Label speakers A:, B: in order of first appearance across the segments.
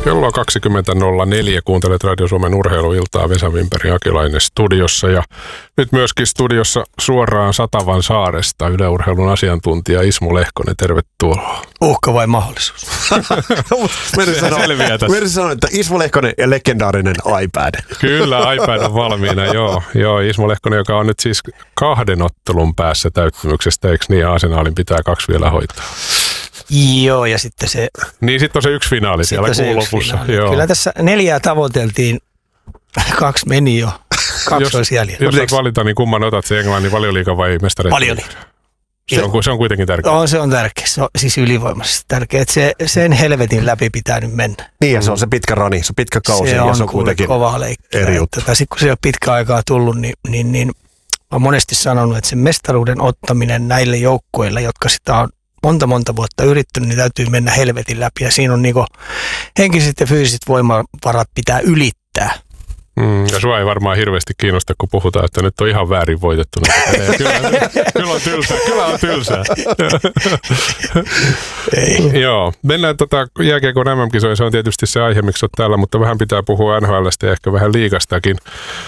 A: Kello 20.04. Kuuntelet Radio Suomen urheiluiltaa. Vesa Wimberg ja Akilainen studiossa. Ja nyt myöskin studiossa suoraan Satavan saaresta Yle-urheilun asiantuntija Ismo Lehkonen. Tervetuloa.
B: Uhka vai mahdollisuus?
C: Mersi sanoi, että Ismo Lehkonen ja legendaarinen iPad.
A: Kyllä, iPad on valmiina, joo. Ismo Lehkonen, joka on nyt siis 2 ottelun päässä täyttymyksestä, eikö niin? Arsenalin pitää 2 vielä hoitaa.
B: Joo, ja sitten se...
A: Niin, sitten on se yksi finaali siellä kuun lopussa. Joo.
B: Kyllä tässä 4 tavoiteltiin, 2 meni jo, 2 olisi jäljellä.
A: Jos saat valita, niin kumman otat, se Englannin Valioliiga vai mestareiden?
B: Valioliiga.
A: Se on kuitenkin tärkeä.
B: Se on tärkeä, se on siis ylivoimaisesti tärkeä, että sen helvetin läpi pitää nyt mennä.
C: Niin, ja se on se pitkä rani, se on pitkä kausi,
B: se
C: ja
B: on
C: se on kuitenkin
B: kova leikki.
C: eri juttu.
B: Sitten kun se ei ole pitkä aikaa tullut, niin olen monesti sanonut, että sen mestaruuden ottaminen näille joukkueille, jotka sitä on monta vuotta yrittänyt, niin täytyy mennä helvetin läpi. Ja siinä on niinku henkiset ja fyysiset voimavarat pitää ylittää.
A: Ja sua ei varmaan hirveästi kiinnosta, kun puhutaan, että nyt on ihan väärin voitettu. Kyllä on tylsää.
B: Ei.
A: Joo, mennään jääkiekon MM-kisoihin. Se on tietysti se aihe, miksi olet täällä, mutta vähän pitää puhua NHL:stä ja ehkä vähän liigastakin.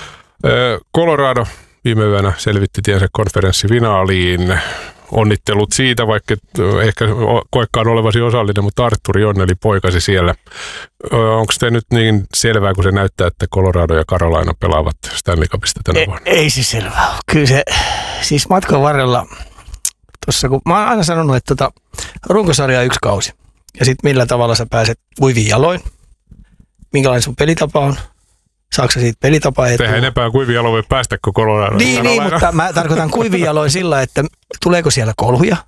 A: Colorado viime yönä selvitti tiensä konferenssifinaaliin. Onnittelut siitä, vaikka ehkä koekkaan olevasi osallinen, mutta Artturi onneli poikasi siellä. Onko se nyt niin selvää, kun se näyttää, että Colorado ja Carolina pelaavat Stanley Cupista tänä vuonna?
B: Ei se selvää. Kyllä se, siis matkan varrella, tossa, kun mä oon aina sanonut, että runkosarja on 1 kausi. Ja sitten millä tavalla sä pääset kuivin jaloin, minkälainen sun pelitapa on. Saatko sä siitä pelitapaa etua?
A: Tehdään enempää kuivin jaloin voi päästä kuin Colorado.
B: Niin, mutta mä tarkoitan kuivin jaloin sillä, että tuleeko siellä kolhuja,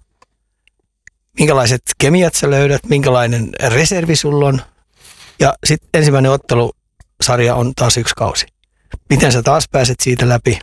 B: minkälaiset kemiat sä löydät, minkälainen reservi sulla on. Ja sitten ensimmäinen ottelusarja on taas 1 kausi. Miten sä taas pääset siitä läpi?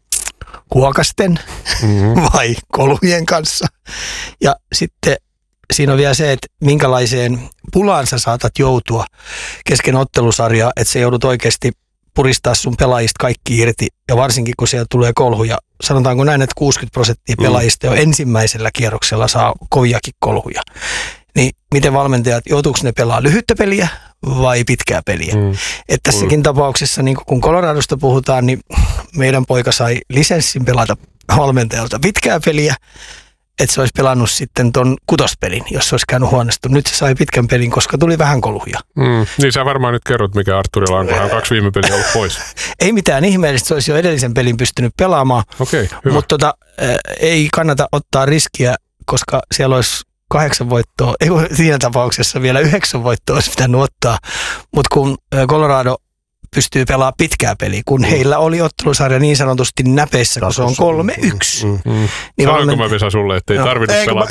B: Kuokasten vai kolhujen kanssa? Ja sitten siinä on vielä se, että minkälaiseen pulaan sä saatat joutua kesken ottelusarjaa, että sä joudut oikeasti puristaa sun pelaajista kaikki irti. Ja varsinkin, kun siellä tulee kolhuja, sanotaanko näin, että 60% pelaajista jo ensimmäisellä kierroksella saa koviakin kolhuja. Niin miten valmentajat, joutuuko ne pelaa lyhyttä peliä vai pitkää peliä? Että tässäkin tapauksessa, niin kun Coloradosta puhutaan, niin meidän poika sai lisenssin pelata valmentajalta pitkää peliä, että se olisi pelannut sitten ton 6. pelin, jos se olisi käynyt huonosti. Nyt se sai pitkän pelin, koska tuli vähän kolhuja.
A: Niin sä varmaan nyt kerrot, mikä Arturilla on, kun hän on 2 viime peliä ollut pois.
B: Ei mitään ihmeellistä, se olisi jo edellisen pelin pystynyt pelaamaan.
A: Okei, hyvä.
B: Mutta ei kannata ottaa riskiä, koska siellä olisi 8 voittoa, ei siinä tapauksessa vielä 9 voittoa olisi pitänyt ottaa. Mutta kun Colorado pystyy pelaamaan pitkää peliä, kun heillä oli ottelusarja niin sanotusti näpeissä, kun se on 3-1.
A: Niin sanoinko mä Vesa sulle, että ei tarvinnut pelata?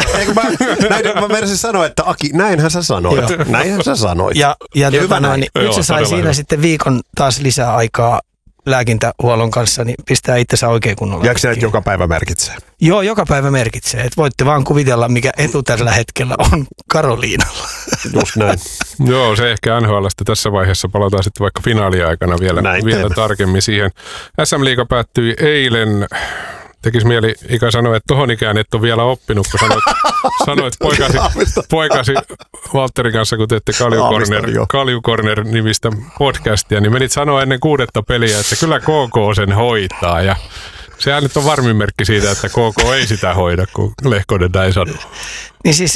C: Mä menisin sanoa, että Aki, näinhän sä sanoit. Näinhän sä sanoit.
B: Ja nyt se sai siinä sitten viikon taas lisää aikaa lääkintähuollon kanssa, niin pistää itsensä oikein kunnolla.
C: Jääkö se, että joka päivä merkitsee?
B: Joo, joka päivä merkitsee. Että voitte vaan kuvitella, mikä etu tällä hetkellä on Karoliinalla.
C: Just näin.
A: Joo, se ehkä NHL:stä tässä vaiheessa palataan sitten vaikka finaaliaikana vielä tarkemmin siihen. SM-liiga päättyi eilen. Tekisi mieli Ika sanoa, että tohon ikään et ole vielä oppinut, kun sanoit poikasi Valtterin kanssa, kun teette Kalju Corner nimistä podcastia, niin menit sanoa ennen 6. peliä, että kyllä KK sen hoitaa. Ja sehän nyt on varmin merkki siitä, että KK ei sitä hoida, kun Lehkonen näin sanoo.
B: Niin siis